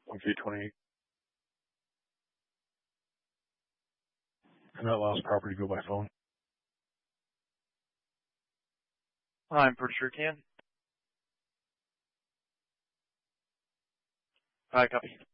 Okay, 28. Can that last property go by phone? I'm pretty sure it can. Copy.